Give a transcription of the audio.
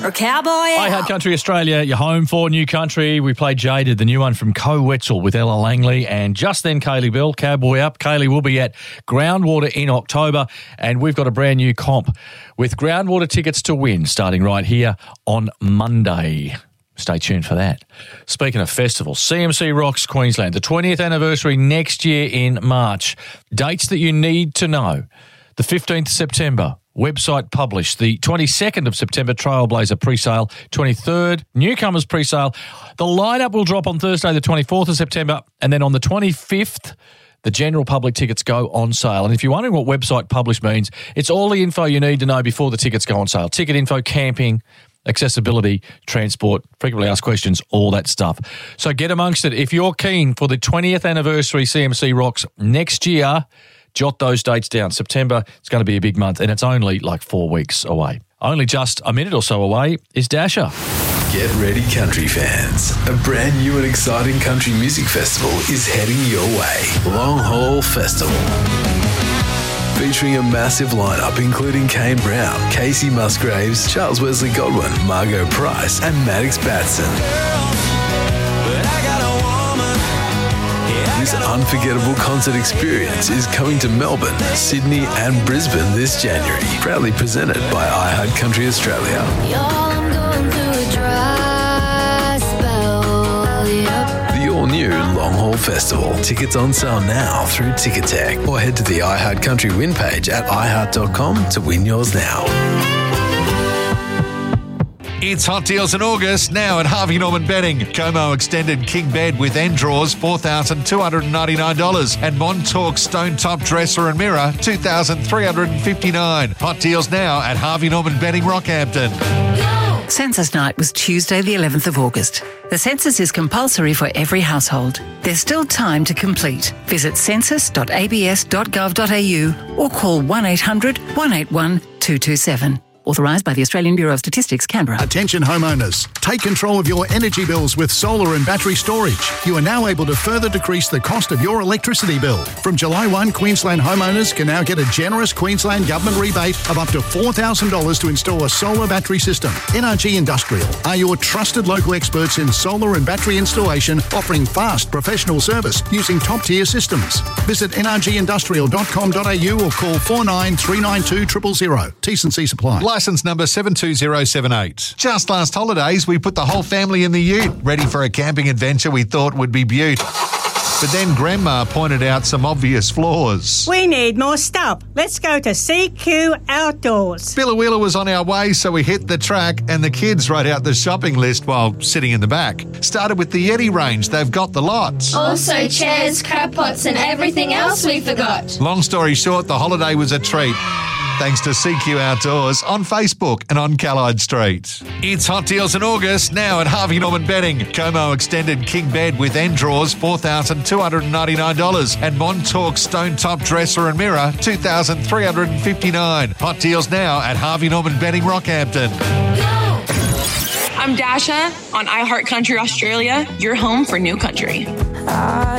or Cowboy I Heart Country Australia, your home for New Country. We played Jaded, the new one from Co Wetzel with Ella Langley, and just then Kaylee Bell, Cowboy Up. Kaylee will be at Groundwater in October, and we've got a brand new comp with Groundwater tickets to win starting right here on Monday. Stay tuned for that. Speaking of festivals, CMC Rocks Queensland, the 20th anniversary next year in March. Dates that you need to know. The 15th September, website published. The 22nd of September, Trailblazer pre-sale. 23rd, Newcomers pre-sale. The lineup will drop on Thursday, the 24th of September. And then on the 25th, the general public tickets go on sale. And if you're wondering what website published means, it's all the info you need to know before the tickets go on sale. Ticket info, camping, accessibility, transport, frequently asked questions, all that stuff. So get amongst it. If you're keen for the 20th anniversary CMC Rocks next year, jot those dates down. September, it's going to be a big month, and it's only like 4 weeks away. Only just a minute or so away is Dasher. Get ready, country fans. A brand new and exciting country music festival is heading your way. Long Haul Festival. Featuring a massive lineup including Kane Brown, Casey Musgraves, Charles Wesley Godwin, Margot Price, and Maddox Batson. This unforgettable concert experience is coming to Melbourne, Sydney, and Brisbane this January. Proudly presented by I Heart Country Australia. The all-new Long Haul Festival. Tickets on sale now through Ticketek, or head to the I Heart Country win page at iheart.com to win yours now. It's Hot Deals in August, now at Harvey Norman Bedding. Como Extended King Bed with end drawers, $4,299. And Montauk Stone Top Dresser and Mirror, $2,359. Hot deals now at Harvey Norman Bedding, Rockhampton. Census night was Tuesday the 11th of August. The census is compulsory for every household. There's still time to complete. Visit census.abs.gov.au or call 1800 181 227. Authorised by the Australian Bureau of Statistics, Canberra. Attention homeowners, take control of your energy bills with solar and battery storage. You are now able to further decrease the cost of your electricity bill. From July 1, Queensland homeowners can now get a generous Queensland government rebate of up to $4,000 to install a solar battery system. NRG Industrial are your trusted local experts in solar and battery installation, offering fast professional service using top-tier systems. Visit nrgindustrial.com.au or call 49392000. T&C supply. Licence number 72078. Just last holidays, we put the whole family in the ute, ready for a camping adventure we thought would be beaut. But then Grandma pointed out some obvious flaws. We need more stuff. Let's go to CQ Outdoors. Billawheeler was on our way, so we hit the track and the kids wrote out the shopping list while sitting in the back. Started with the Yeti range. They've got the lot. Also chairs, crab pots and everything else we forgot. Long story short, the holiday was a treat. Thanks to CQ Outdoors on Facebook and on Callide Street. It's Hot Deals in August, now at Harvey Norman Bedding. Como Extended King Bed with end drawers, $4,299. And Montauk Stone Top Dresser and Mirror, $2,359. Hot deals now at Harvey Norman Bedding, Rockhampton. I'm Dasha on I Heart Country Australia, your home for new country.